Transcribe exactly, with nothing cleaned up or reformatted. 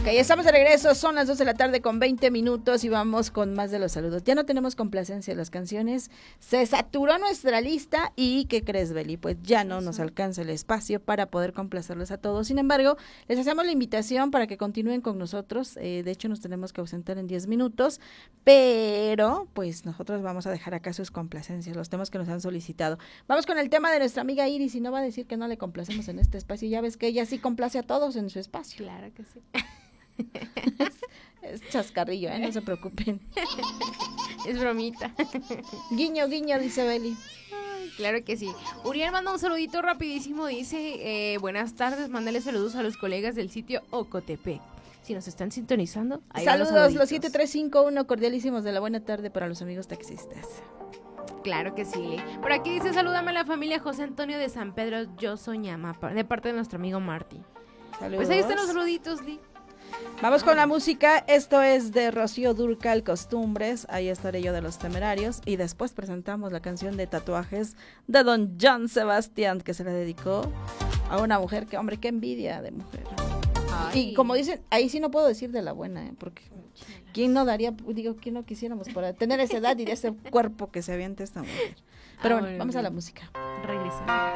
Ok, estamos de regreso, son las dos de la tarde con veinte minutos y vamos con más de los saludos. Ya no tenemos complacencia de las canciones, se saturó nuestra lista y ¿qué crees, Beli? Pues ya no nos alcanza el espacio para poder complacerles a todos. Sin embargo, les hacemos la invitación para que continúen con nosotros, eh, de hecho nos tenemos que ausentar en diez minutos, pero pues nosotros vamos a dejar acá sus complacencias, los temas que nos han solicitado. Vamos con el tema de nuestra amiga Iris y no va a decir que no le complacemos en este espacio, ya ves que ella sí complace a todos en su espacio. Claro que sí. es, es chascarrillo, ¿eh? No se preocupen. Es bromita. Guiño, guiño, dice Beli. Ay, claro que sí. Uriel manda un saludito rapidísimo, dice, eh, buenas tardes, mándale saludos a los colegas del sitio Ocotepec. Si nos están sintonizando, ahí van los saludos, saluditos. los siete tres cinco uno, cordialísimos de la buena tarde para los amigos taxistas. Claro que sí. Por aquí dice, salúdame a la familia José Antonio de San Pedro, yo soy Ñama, de parte de nuestro amigo Marty. Saludos. Pues ahí están los saluditos, Lee. Vamos con la música, esto es de Rocío Dúrcal, Costumbres, ahí estaré yo de Los Temerarios, y después presentamos la canción de Tatuajes de don John Sebastián, que se le dedicó a una mujer que, hombre, qué envidia de mujer. Ay. Y como dicen, ahí sí no puedo decir de la buena, ¿eh? Porque ¿quién no daría, digo, quién no quisiéramos para tener esa edad y de ese cuerpo que se avienta esta mujer? Pero ah, bueno, bueno, vamos bien. A la música. Regresamos.